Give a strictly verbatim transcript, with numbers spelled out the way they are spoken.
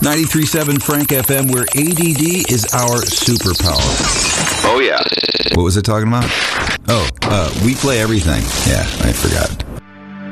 ninety-three point seven Frank F M, where A D D is our superpower. Oh, yeah. What was it talking about? Oh, uh, we play everything. Yeah, I forgot.